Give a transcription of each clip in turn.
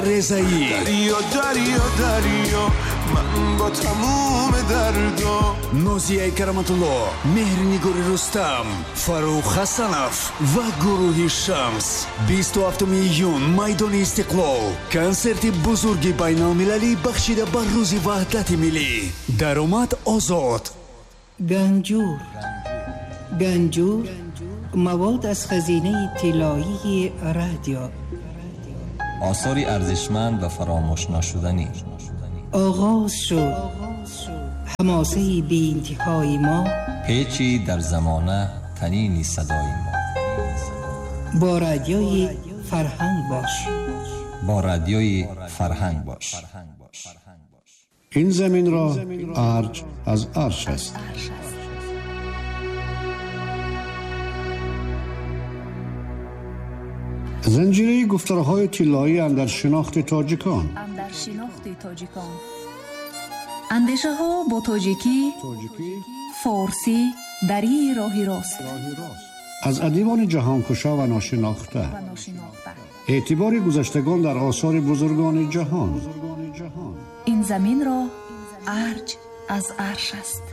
رضایی دریا من با تموم دردا نازیه کرامتالله، مهرنگار رستم، فاروق حسنов و گروه شمس 27 ایون میدان استقلال کنسرت بزرگ بین‌المللی بخشیده بر روز وحدت ملی. درآمد آزاد. گنجور مواد از خزینه طلایی رادیو، آثاری ارزشمند و فراموش نشدنی. آغاز شد حماسه بی انتهای ما، پیچی در زمانه تنین صدای ما. با رادیوی فرهنگ باش. این زمین را ارج از عرش است. زنجیره گفتارهای طلایی اندر شناخت تاجیکان. اندیشه ها با تاجیکی، فارسی در این راهی راست. از ادیبان جهانکشا و ناشناخته. اعتبار گذشتگان در آثار بزرگان جهان. این زمین را ارج از عرش است.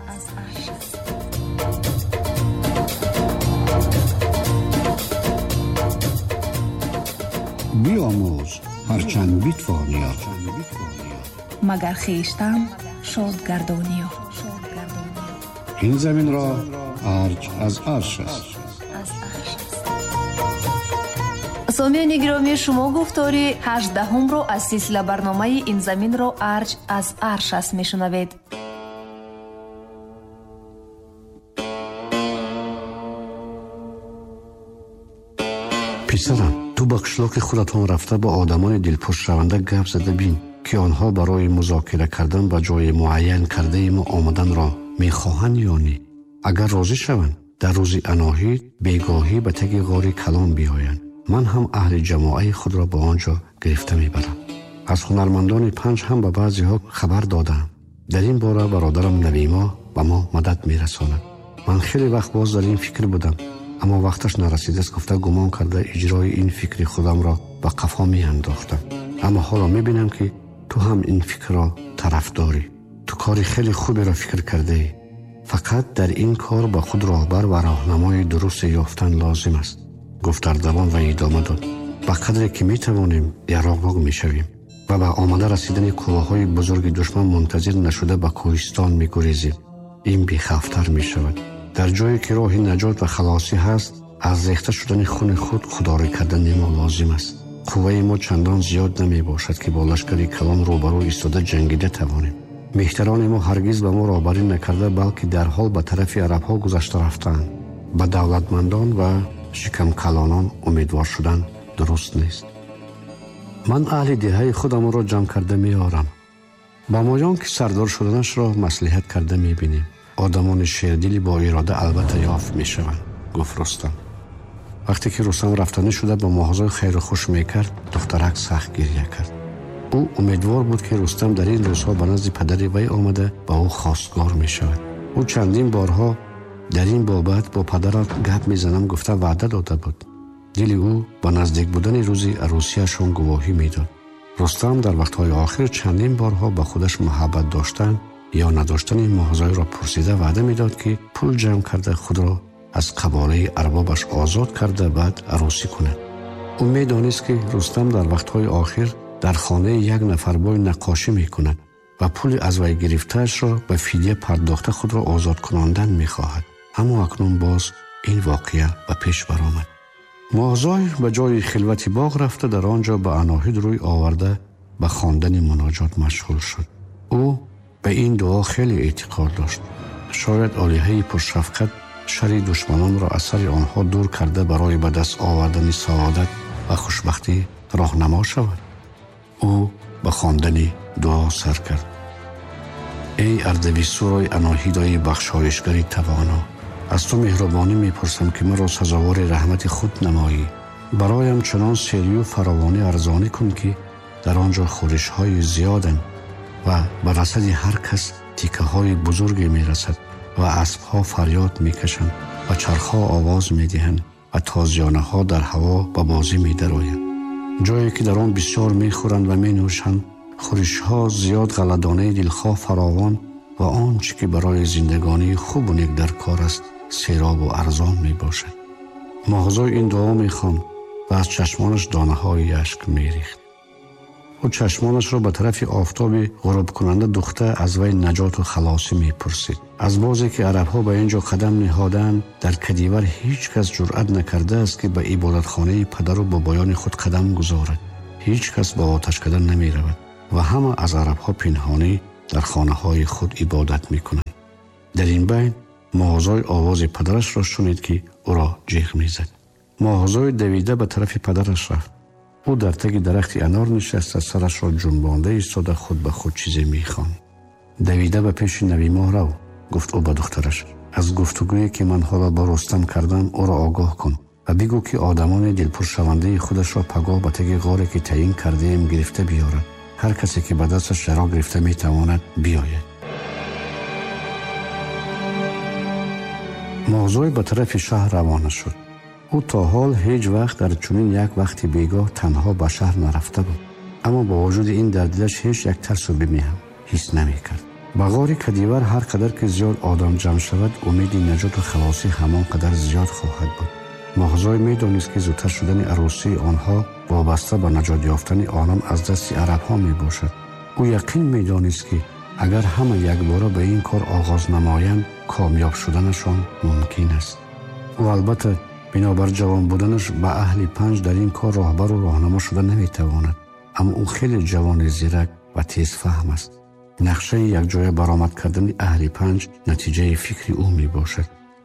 بیاموز هرچند بیتوانیا، مگر خویشتن شاد گردانیا. این زمین را ارج از عرش است. سامعین گرامی، شما گفتاری 18 رو از سلسله برنامه این زمین را ارج از عرش است میشنوید. پسرم، تو با قشلاق خودتان رفته با آدمان دلپرس شونده گپ زده بین که آنها برای مذاکره کردن به جای معین کرده ما آمدن را میخواهند یا نه. اگر راضی شوند در روز اناهید بیگاهی به تگ غار کلام بیایند. من هم اهل جماعه خود را به آنجا گرفته میبرم. از هنرمندان پنج هم به بعضی ها خبر دادم. در این باره برادرم نویما به ما مدد میرساند. من خیلی وقت باز در این فکر بودم، اما وقتش نرسیده است. گفته گمان کرده اجرای این فکر خودم را به قفا می انداختم. اما حالا می بینم که تو هم این فکر را طرف داری. تو کاری خیلی خوبی را فکر کرده ای. فقط در این کار با خود راهبر و راهنمای درست یافتن لازم است. گفت در زبان و ادامه داد. با قدری که می توانیم یراق می شویم و به آمده رسیدن کوههای بزرگ دشمن منتظر نشده به کوهستان می گریزیم. این بی‌خوفتر می شود. در جایی که راه نجات و خلاصی هست، از ریخته شدن خون خود خودداری کردن ما لازم است. قوه ما چندان زیاد نمی باشد که با لشکر کلان روبرو ایستاده جنگیده توانیم. مهتران ما هرگز به ما راهبری نکرده، بلکه در حال به طرف عرب ها گذشته رفتند. به دولتمندان و شکم کلانان امیدوار شدن درست نیست. من اهل دهه خودم را جمع کرده می آرم. با مایان که سردار شدنش را مصلحت کرده می بینیم. آدمان شیردلی با اراده البته یافت می شوند. گفت رستم. وقتی که رستم رفتنی شده با ماهزای خیر و خوش می کرد، دخترک سخت گریه کرد. او امیدوار بود که رستم در این روزها به نزد پدر وی آمده با او خواستگار می شود. او چندین بارها در این بابت با پدرش گپ می زنم گفته وعده داده بود. دل او با نزدیک بودن روزی عروسیشان گواهی می داد. رستم در وقتهای آخر چندین بارها با خودش محبت داشتن یا نداشتن این ماهزای را پرسیده وعده می داد که پول جمع کرده خود را از قباله اربابش آزاد کرده بعد عروسی کند. او می دانست که رستم در وقتهای آخر در خانه یک نفر بای نقاشی می کند و پول از وی گرفتهش را به فدیه پرداخته خود را آزاد کناندن می خواهد. اما اکنون باز این واقعه به پیش برآمد. ماهزای به جای خلوت باغ رفته در آنجا به اناهید روی آورده به خواندن مناجات مشغول شد. او به این دعا خیلی اعتقاد داشت. شاید الهه پرشفقت شر دشمنان را از سر آنها دور کرده برای به دست آوردن سعادت و خوشبختی راهنما شود. او به خواندن دعا سر کرد. ای اردبیل‌سرای اناهیدای بخشایشگری توانا، از تو مهربانی میپرسم که مرا سزاوار رحمت خود نمایی. برایم چنان سری و فراوانی ارزانی کن که در آنجا خورش های زیادن و به رسد هر کس تیکه های بزرگی میرسد و اسب ها فریاد میکشند و چرخ ها آواز میدهند و تازیانه ها در هوا به بازی میدرآیند. جایی که در آن بسیار میخورند و مینوشند، خورش‌ها زیاد غله‌دانه دلخواه فراوان و آنچه که برای زندگانی خوب و نیک در کار است سیراب و ارزان میباشد. ماغزای این دعا میخواند و از چشمانش دانه‌های اشک میریخت. او چشمانش را به طرف آفتاب غروب کننده دوخته از وی نجات و خلاصی میپرسید. از بازی که عرب‌ها به اینجا قدم نهادند، در کدیور هیچ کس جرأت نکرده است که به عبادتخانه پدر و بابایان خود قدم گذارد. هیچ کس با آتشکده نمی رود و همه از عرب‌ها پنهانی در خانه‌های خود عبادت میکنند. در این بین ماغزای آواز پدرش را شنید که او را جیغ میزد. ماغزای دویده به طرف پدرش رفت. او در تگ درخت انار نشسته، سرش را جنبانده ایستاده خود به خود چیزی میخواند. دویده به پیش نوی ماه رو، گفت او به دخترش، از گفتگویی که من حالا با رستم کردم او را آگاه کن و بگو که آدمان دلپر شونده خودش را پگاه به تگ غاری که تعیین کرده ایم گرفته بیارد. هر کسی که به دستش شراب گرفته میتواند بیاید. ماغزای به طرف شهر روانه شد. او تا حال هیچ وقت در چنین یک وقتی بیگاه تنها به شهر نرفته بود، اما با وجود این در دلش هیچ یک ترس و بیمی هم حس نمی‌کرد. به غار کدیور هر قدر که زیاد آدم جمع شود، امید نجات و خلاصی همان قدر زیاد خواهد بود. ماغزای می‌دانست که زودتر شدن عروسی آنها وابسته به نجات یافتن آنان از دست عرب‌ها میباشد. او یقین می‌دانست که اگر همه یک باره به این کار آغاز نمایند، کامیاب شدنشان ممکن است. و البته بنابر جوان بودنش به اهل پنج در این کار راهبر و راهنما شده نمیتواند، اما او خیلی جوان زیرک و تیز فهم است. نقشه یک جای برآمد کردن اهل پنج نتیجه فکری او می باشد.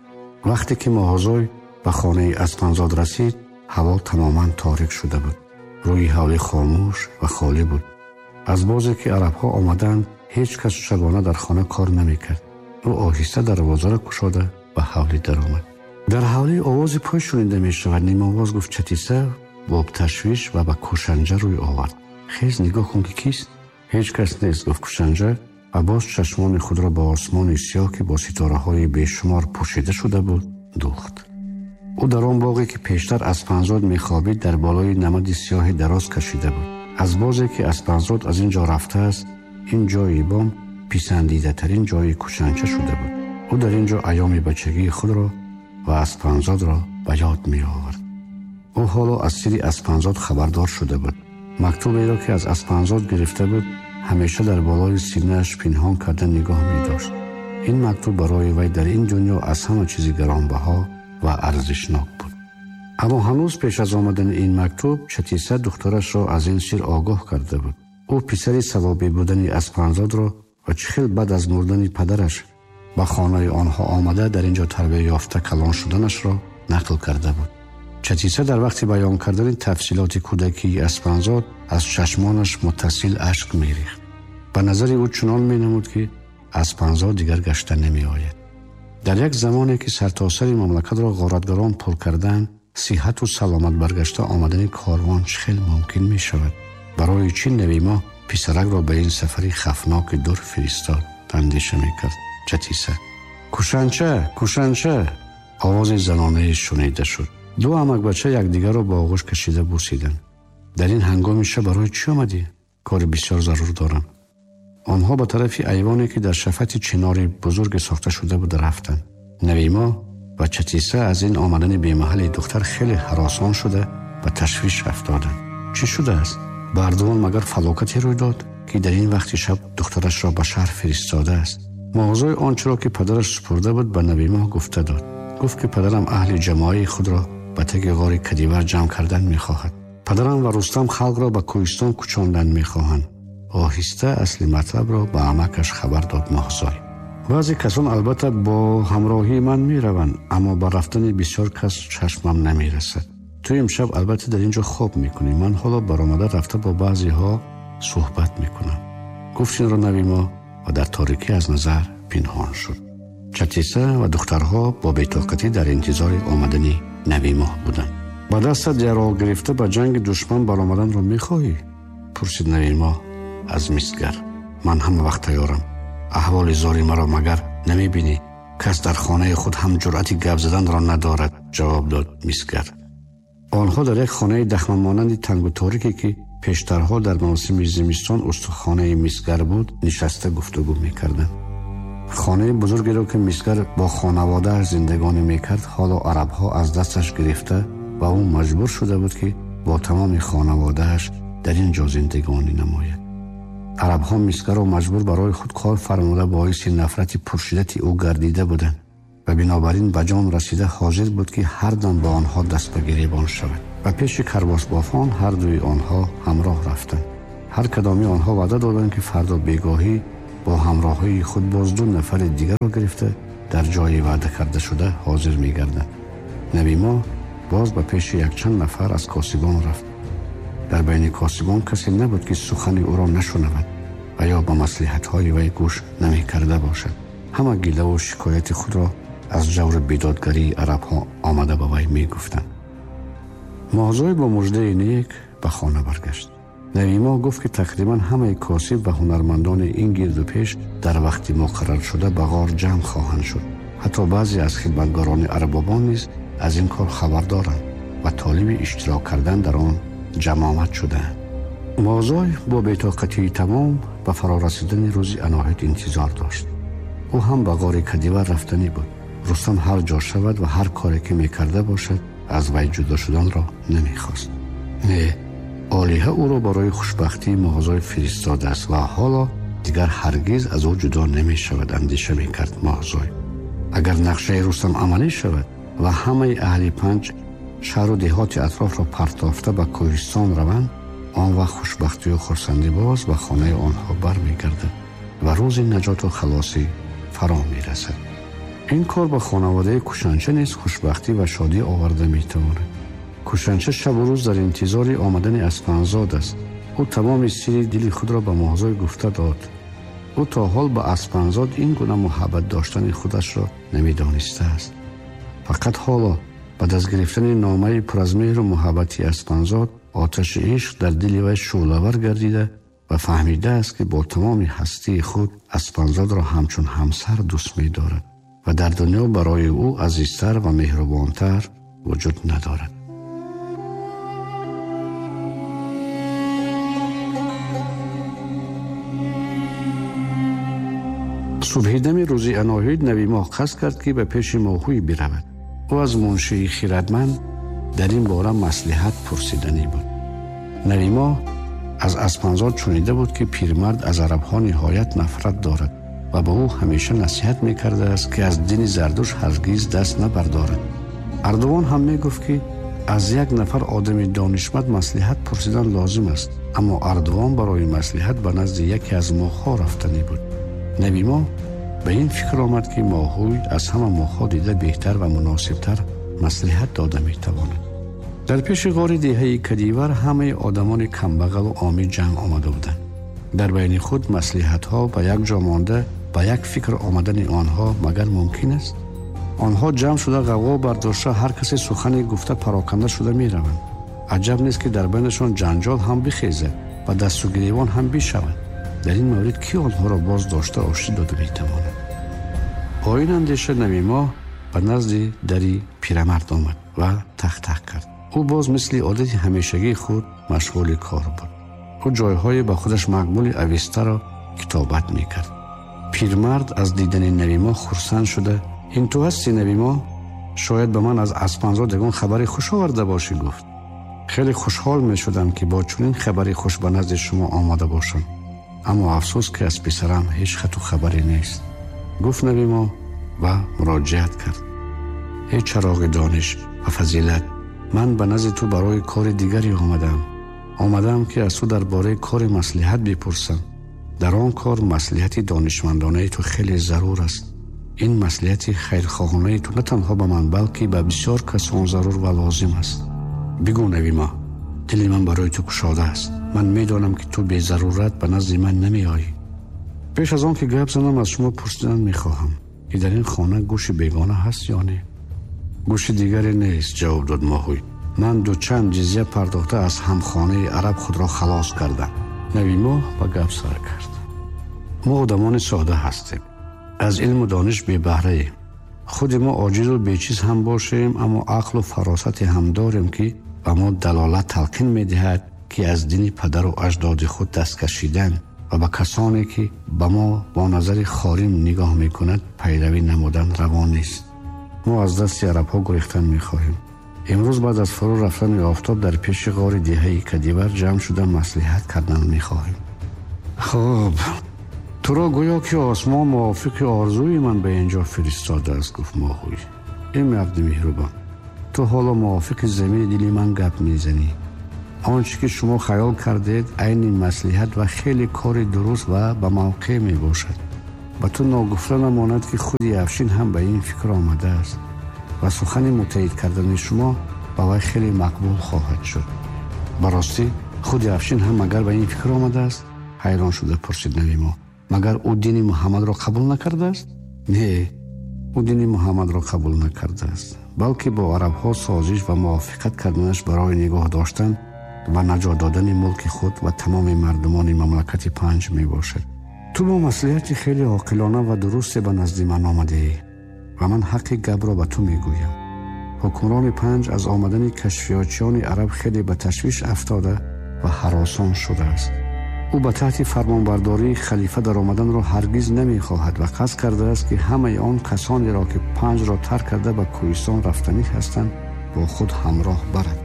وقتی که ماغزای به خانه اسپنزاد رسید، هوا تماما تاریک شده بود. روی حولی خاموش و خالی بود. از بازی که عرب‌ها آمدند، هیچ کس شبانه در خانه کار نمیکرد. او آهسته دروازه را گشوده به حولی درآمد. در حولی آواز پای شنیده می شود. نیم آواز گفت چتیسه با تشویش و به کوشنجه روی آورد. خیز نگاه کن که کیست؟ هیچ کس نیست، گفت کوشنجه و باز چشمان خود را به آسمان سیاه که با ستاره های بیشمار پوشیده شده بود دوخت. او در آن باغی که پیشتر اسپنزاد می خوابید در بالای نمد سیاه دراز کشیده بود. از بازی که اسپنزاد از اینجا رفته است، این جای بام پسندیده ترین جای کوشنجه شده بود. او در اینجا ایام بچگی خود را و اسپنزاد را به یاد می آورد. او حالا از سر اسپنزاد خبردار شده بود. مکتوبی را که از اسپنزاد گرفته بود همیشه در بالای سینه‌اش پنهان کرده نگاه می داشت. این مکتوب برای وی در این دنیا از همه چیز گرانبها و ارزشناک بود. اما هنوز پیش از آمدن این مکتوب چتیسه دخترش را از این سر آگاه کرده بود. او پسر ثوابی بودن اسپنزاد را و چخیل بعد از مردن پدرش به خانه آنها آمده در اینجا تربیت یافته کلان شدنش را نقل کرده بود. چتیسه در وقت بیان کردن تفصیلات کودکی اسپنزاد از چشمانش متصل اشک میریخت. به نظر او چنان مینمود که اسپنزاد دیگر گشته نمی آید. در یک زمانی که سرتاسر مملکت را غارتگران پر کردند، صحت و سلامت برگشته آمدن کاروان خیلی ممکن می شود. برای چی نوی ماه پسرک را به این سفری خفناک دور فرستاد؟ اندیشه می کرد چتیسه. کوشنچه، کوشنچه، آواز زنانه شنیده شد. دو عمک بچه یکدیگر را با آغوش کشیده بوسیدند. در این هنگام شب برای چی آمدی؟ کار بسیار ضرور دارم. آنها به طرف ایوانی که در شفت چنار بزرگ ساخته شده بود رفتند. نویما و چتیسه از این آمدن بی‌محل دختر خیلی هراسان شده و تشویش افتادند. چی شده است؟ به اردوان مگر فلاکتی روی داد که در این وقت شب دخترش را به شهر فرستاده است؟ موضوع آنچه را که پدرش سپرده بود به نویما گفته داد. گفت که پدرم اهل جماعی خود را به تگ غار کدیور جمع کردن می‌خواهد. پدرم و رستم خلق را به کوهستان کوچاندن می‌خواهند. آهسته اصلی مطلب را به عمکش خبر داد ماغزای. بعضی کسان البته با همراهی من می‌روند، اما با رفتن بسیار کس چشمم نمی‌رسد. تو امشب البته در اینجا خواب می‌کنی. من حالا برآمده رفته با بعضی ها صحبت می‌کنم. گفت این را نویما و در تاریکی از نظر پنهان شد. چتیسه و دخترها با بی‌طاقتی در انتظار آمدن نویما بودند. با دست یارا گرفته به جنگ دشمن برآمدن را می‌خواهی؟ پرسید نویما از میسگر. من هم وقت تیارم. احوال زاری مرا مگر آنها در یک خانه دخمه مانند تنگ و تاریکی که پیشترها در موسم زمستان استخوانه مسگر بود نشسته گفتگو میکردند. خانه بزرگی را که مسگر با خانواده زندگانی میکرد حالا عربها از دستش گرفته و او مجبور شده بود که با تمام خانوادهش در اینجا زندگانی نماید. عربها مسگر را مجبور برای خود کار فرموده باعث نفرت پرشدت او گردیده بودند و بنابراین به جان رسیده حاضر بود که هر دم با آنها دست به گریبان شود و پیش کرباس بافان هر دوی آنها همراه رفتند. هر کدامی آنها وعده دادند که فردا بیگاهی با همراهی خود باز 2 نفر دیگر را گرفته در جای وعده کرده شده حاضر می گردند. نبی ما باز به پیش یک چند نفر از کاسبان رفت. در بین کاسبان کسی نبود که سخن او را نشنود و یا به مصلحت‌های وی گوش نمی کرده باشد. همه گله و شکایت خود را از جور بیدادگری عرب‌ها آمده به وی می گفتند. ماهزای با مژده نیک به خانه برگشت. نبی ما گفت که تقریبا همه کاسب و هنرمندان این گرد و پیش در وقتی مقرر شده به غار جمع خواهند شد. حتی بعضی از خدمتگاران اربابان نیز از این کار خبر دارند و طالب اشتراک کردن در آن جمع آمد شدند. ماهزای با بی‌طاقتی تمام به فرارسیدن روز عناهید انتظار داشت. او هم به غار کدیور رفتنی بود. رستم هر جا شود و هر کاری که میکرده باشد از وی جدا شدن را نمیخواست. نه، آلیه او را برای خوشبختی ماهزای فرستاده است و حالا دیگر هرگز از او جدا نمی شود اندیشه میکرد ماهزای. اگر نقشه رستم عملی شود و همه اهل پنج شهر و دهات اطراف را پرتافته به کوهستان روند، آن وقت خوشبختی و خرسندی باز به خانه آنها برمیگردد و روز نجات و خلاصی فرا میرسد. این کار به خانواده کوشنچه نیز خوشبختی و شادی آورده میتواند. کوشنچه شب و روز در انتظار آمدن اسپنزاد است. او تمام سیر دل خود را به ماهزای گفته داد. او تا حال به اسپنزاد این گونه محبت داشتن خودش را نمیدانسته است. فقط حالا بعد از گرفتن نامه پر از مهر و محبتی اسپنزاد آتش عشق در دل وی شعله‌ور گردیده و فهمیده است که با تمام هستی خود اسپنزاد را همچون همسر دوست می‌دارد و در دنیا برای او عزیزتر و مهربانتر وجود ندارد. صبحدم روز عناهید نبی ماه قصد کرد که به پیش ماهوی برود. او از منشی خردمند در این باره مصلحت پرسیدنی بود. نبی ماه از اسپنزاد شنیده بود که پیرمرد از عرب‌ها نهایت نفرت دارد و به او همیشه نصیحت می‌کرده است که از دین زردوش هرگز دست نبردارد. اردوان هم میگفت که از یک نفر آدم دانشمند مصلحت پرسیدن لازم است، اما اردوان برای مصلحت به نزد یکی از ماه‌ها رفتنی بود. نبی ما به این فکر آمد که ماهوی از همه ماه‌ها دیده بهتر و مناسبتر مصلحت داده می‌تواند. در پیش غار دهه کدیور همه آدمان کمبغل و عامی جمع آمده بودند. در بین خود مصلحت‌ها به یک جا مانده به یک فکر آمدن آنها مگر ممکن است؟ آنها جمع شده غوغا برداشته هر کسی سخنی گفته پراکنده شده می‌روند. عجب نیست که در بینشان جنجال هم بخیزد و دست و گریبان هم بشود. در این مورد کی آنها را باز داشته آشتی داده می‌تواند؟ با این اندیشه نبی ماه به نزد دری پیرمرد آمد و تق تق کرد. او باز مثل عادت همیشگی خود مشغول کار بود. او جایهای به خودش مقبول اوسته را کتابت می‌کرد. پیرمرد از دیدن نبی ماه خرسند شده: این تو هستی نبی ماه؟ شاید به من از اسپنزاد یگان خبری خوش آورده باشی گفت. خیلی خوشحال می‌شدم که با چنین خبری خوش به نزد شما آمده باشم. اما افسوس که از پسرم هیچ خط و خبری نیست. گفت نبی ماه و مراجعت کرد: ای چراغ دانش و فضیلت، من به نزد تو برای کار دیگری آمدم که از تو درباره کار مصلحت بپرسم. در آن کار مصلحت دانشمندانه تو خیلی ضرور است. این مصلحت خیرخواهانه تو نه تنها به من بلکه به بسیار کسان ضرور و لازم است. بگو نبی ماه، دل من برای تو گشاده است. من میدانم که تو به ضرورت به نزد من نمی آیی. پیش از آن که گپ زنم از شما پرسیدن میخواهم که در این خانه گوش بیگانه هست یا نه؟ گوش دیگری نیست، جواب داد ماهوی. من 2 چند جزیه پرداخته از همخانه عرب خود را خلاص کردم. نبی ماه با گپ سر کرد: ما آدمان ساده هستیم، از علم و دانش بی بهره ایم. خود ما عاجز و بیچیز هم باشیم اما عقل و فراست هم داریم که و ما دلالت تلقین می‌دهد که از دین پدر و اجداد خود دست کشیدن و به کسانی که به ما با نظر خاریم نگاه می‌کند پیروی نمودن روا نیست. ما از دست عرب‌ها گریختن می‌خواهیم. امروز بعد از فرو رفتن آفتاب در پیش غار دیهه کدیور جمع شدن مصلحت کردن می‌خواهیم. خب تو را گویا که آسمان موافق آرزوی من به اینجا فرستاده است، گفت ماهوی. این مرد مهربان، تو حالا موافق زمین دلی من گپ میزنی. آنچه که شما خیال کردید عین مصلحت و خیلی کار درست و به موقع می باشد. به تو ناگفته نماند که خودی افشین هم به این فکر آمده است و سخن متایید کردن شما به وی خیلی مقبول خواهد شد. براستی خودی افشین هم مگر به این فکر آمده است؟ حیران شده پرسید نویما. مگر او دین محمد را قبول نکرده است؟ نه، او دین محمد را قبول نکرده است، بلکه با عرب ها سازش و موافقت کردنش برای نگاه داشتن و نجات دادن ملک خود و تمام مردمان مملکت پنج می باشد. تو با مصلحت خیلی عاقلانه و درست به نزد من آمده ای و من حق گپ را به تو می گویم. حکمران پنج از آمدن کشفیاتچیان عرب خیلی به تشویش افتاده و هراسان شده است. او به تحت فرمانبرداری خلیفه در آمدن را هرگز نمی خواهد و قصد کرده است که همه آن کسانی را که پنج را ترک کرده به کوهستان رفتنی هستند با خود همراه برد.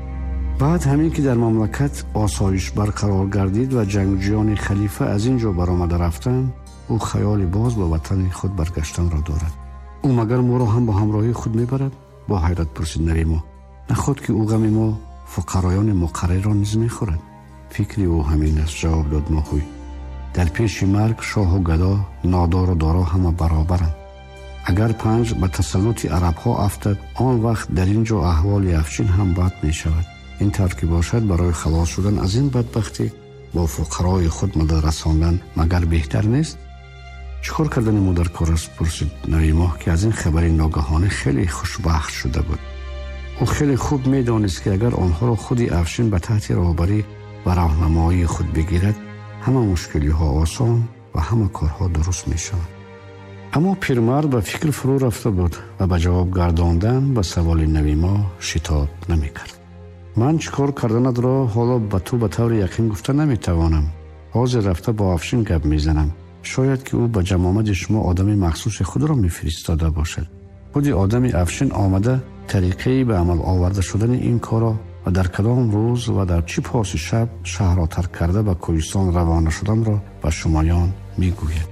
بعد همین که در مملکت آسایش برقرار گردید و جنگجویان خلیفه از اینجا برآمده رفتند، او خیال باز به وطن خود برگشتن را دارد. او مگر ما را هم با همراهی خود میبرد؟ با حیرت پرسید نویما. نخود که او غم ما فقرایان مقرر را نیز میخورد. فکری او همین است، جواب داد ماهوی. در پیش مرگ شاه و گدا، نادار و دارا همه برابرند. اگر پنج به تسلط عرب ها افتد، آن وقت در اینجا احوال افشین هم بد می شود. این طور که باشد برای خلاص شدن از این بدبختی با فقرای خود مدد رساندن مگر بهتر نیست؟ چیکار کردن ما در کار است؟ پرسید نویما که از این خبر ناگهانه خیلی خوشبخت شده بود. او خیلی خوب می دانست که اگر آنها را خودی افشین به تحت راهبری و راهنمایی خود بگیرد، همه مشکلی ها آسان و همه کارها درست می شود. اما پیرمرد به فکر فرو رفته بود و به جواب گرداندن به سوال نویما شتاب نمی کرد. من چیکار کردنت را حالا به تو به طور یقین گفته نمی توانم. حاضر رفته با افشین گپ می زنم. شاید که او به جمع آمد شما آدم مخصوص خود را می فرستاده باشد. خودی آدم افشین آمده طریقی به عمل آورده شدن این کارا و در کدام روز و در چی پاس شب شهر را ترک کرده به کوهستان روانه شدن را به شمایان می گوید.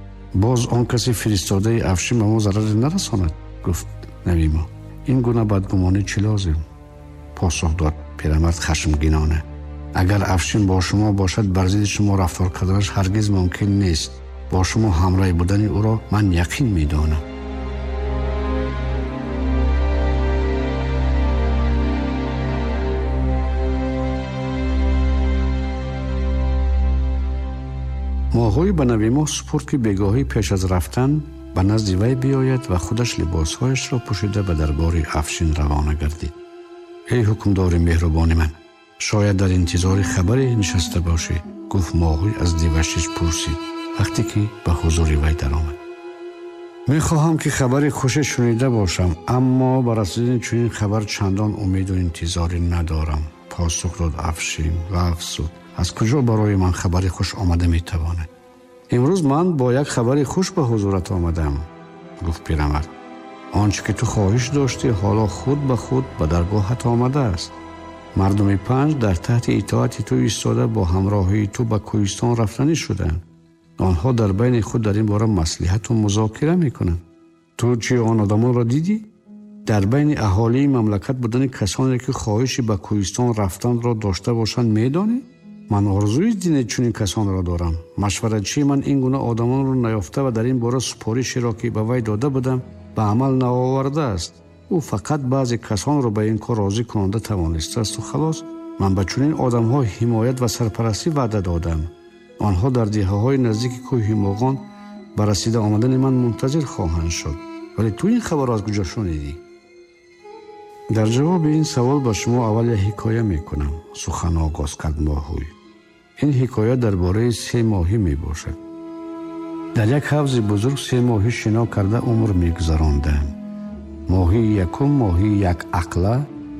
باز آن کسی فرستاده افشین به ما ضرر نرساند، گفت نویما. این گونه بدگمانی چی لازم؟ پاسخ داد پیرمرد خشمگینانه. اگر افشین با شما باشد بر ضد شما رفتار کردنش هرگز ممکن نیست. با شما همراه بودن او را من یقین می دانم. ماهوی به نویما سپرد که بگاهی پیش از رفتن به نزد وی بیاید و خودش لباسهایش را پوشیده به دربار افشین روانه گردید. ای حکمدار مهربان من، شاید در انتظار خبری نشسته باشی، گفت ماهوی از دیوشش پرسید وقتی که به حضور وی در آمد. میخواهم که خبری خوش شنیده باشم، اما بر رسیدن چنین خبر چندان امید و انتظاری ندارم، پاسخ داد افشین و افسود. از کجا برای من خبری خوش آمده میتواند؟ امروز من با یک خبری خوش به حضورت آمدم، گفت پیرمرد. آنچه که تو خواهش داشتی حالا خود به خود به درگاهت آمده است. مردم پنج در تحت اطاعت تو ایستاده با همراهی تو به کوهستان رفتنی شدند. آنها در بین خود در این باره مصلحت و مذاکره میکنند. تو چه آن آدمان را دیدی؟ در بین اهالی مملکت بودن کسانی که خواهشی به کوهستان رفتن را داشته باشند میدانی؟ من آرزوی دین چنین کسان را دارم. مشورتچی من این گونه آدمان را نیافته و در این باره سپارشی را که به وی داده بودم به عمل نآورده است. او فقط بعضی کسان را به این کار راضی کننده توانسته است و خلاص. من به چنین آدم‌ها حمایت و سرپرستی وعده دادم. آنها در دیهه‌های نزدیک کوه هیماغان به رسیده آمدن من منتظر خواهند شد. ولی تو این خبر را از کجا شنیدی؟ در جواب این سوال به شما اول یک حکایه میکنم، سخن آغاز کرد ماهوی. این حکایه درباره 3 ماهی می باشد. در یک حوض بزرگ 3 ماهی شنا کرده عمر میگذراندند. ماهی یکم ماهی یک عقله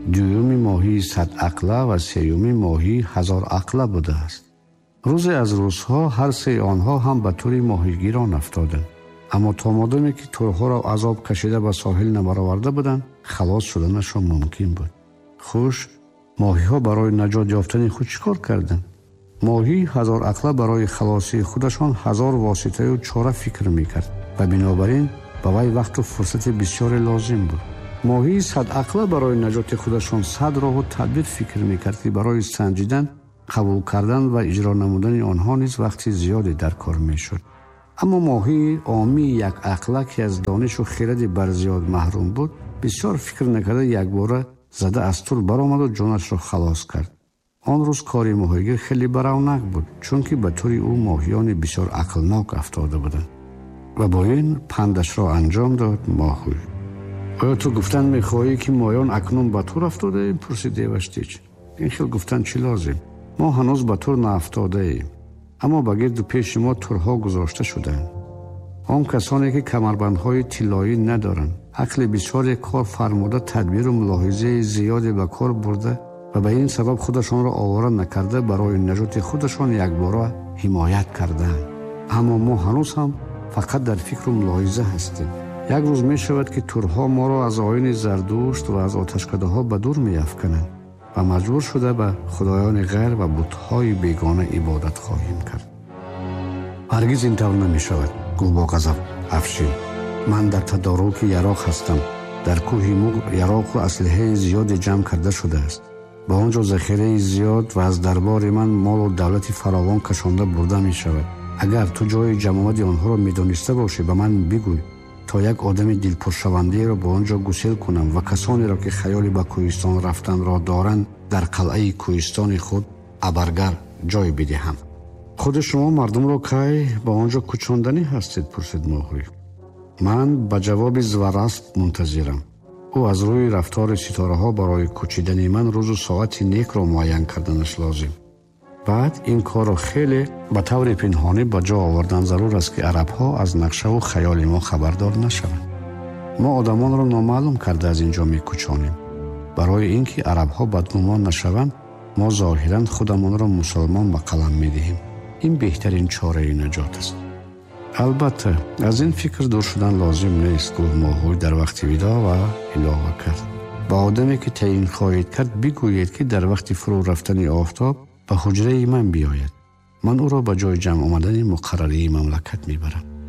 дуюми моҳии 100 ақла ва сеюми моҳии 1000 ақла будааст. рӯзе аз рӯзҳо ҳар се онҳо ҳам ба тури моҳигирон афтоданд. аммо то модаме ки турҳоро азоб кашида ба соҳил набароварда буданд, халос шуданашон мумкин буд. хуш, моҳиҳо барои наҷот ёфтани худ чӣ кор карданд? моҳии 1000 ақла барои халосии худашон 1000 воситаю чора фикр мекард ва бинобар ин ба вай вақту фурсати бисёре лозим буд. моҳии 100 ақла барои наҷоти худашон 100 роҳу тадбир фикр мекард ки барои санҷидан, қабул кардан ва иҷро намудани онҳо низ вақти зиёде дар кор мешуд. аммо моҳии омии 1 ақла ки аз донишу хиради барзиёд маҳрум буд, бисёр фикр накарда якбора зада аз тур баромаду ҷонашро халос кард. он рӯз кори моҳигир хеле баравнак буд, чунки ба тури ӯ моҳиёни бисёр ақлнок афтода буданд. ва бо ин пандашро анҷом дод. моҳӣ: оё ту гуфтан мехоҳӣ ки моҳиён акнун ба тур афтодаем? пурсид деваштич. ин хел гуфтан чӣ лозим? мо ҳанӯз ба тур наафтодаем, аммо ба гирду пеши мо турҳо гузошта шуданд. он касоне ки камарбандҳои тиллоӣ надоранд, ақли бисёре кор фармуда, тадбиру мулоҳизаи зиёде ба кор бурда ва ба ин сабаб худашонро овора накарда барои наҷоти худашон якбора ҳимоят карданд. аммо мо ҳанӯз ҳам фақат дар фикру мулоҳиза ҳастем. як рӯз мешавад ки турҳо моро аз оини зардушт ва аз оташкадаҳо ба дур меафкананд ва маҷбур шуда ба худоёни ғайр ва бутҳои бегона ибодат хоҳем кард. ҳаргиз ин тавр намешавад, гуфт бо ғазаб Афшин. ман дар тадоруки яроқ ҳастам. дар кӯҳи муғ яроқу аслиҳаи зиёде ҷамъ карда шудааст. ба он ҷо захираи зиёд ва аз дарбори ман молу давлати фаровон кашонда бурда мешавад. агар ту ҷои ҷамъовади онҳоро медониста бошӣ, ба ман бигӯй, то як одами дилпуршавандеро ба он ҷо гусел кунам ва касонеро ки хаёли ба кӯҳистон рафтанро доранд, дар қалъаи кӯҳистони худ абаргар ҷой бидиҳам. худи шумо мардумро кай ба он ҷо кӯчонданӣ ҳастед? пурсид моҳӣ. ман ба ҷавоби Звараст мунтазирам. ӯ аз рӯи рафтори ситораҳо барои кӯчидани ман рӯзу соати некро муайян карданаш лозим. баъд ин корро хеле ба таври пинҳонӣ ба ҷо овардан зарур аст ки арабҳо аз нақшаву хаёли мо хабардор нашаванд. мо одамонро номаълум карда аз ин ҷо мекӯчонем. барои ин ки арабҳо бадгумон нашаванд, мо зоҳиран худамонро мусулмон ба қалам медиҳем. ин беҳтарин чораи наҷот аст. албатта аз ин фикр дур шудан лозим нест, гуфт моҳӯй дар вақти видо ва илова кард. ба одаме ки таъин хоҳед кард бигӯед ки дар вақти фурӯ рафтани офтоб ба ҳуҷраи ман биёяд. ман ӯро ба ҷои ҷамъ омадани муқаррарии мамлакат мебарам.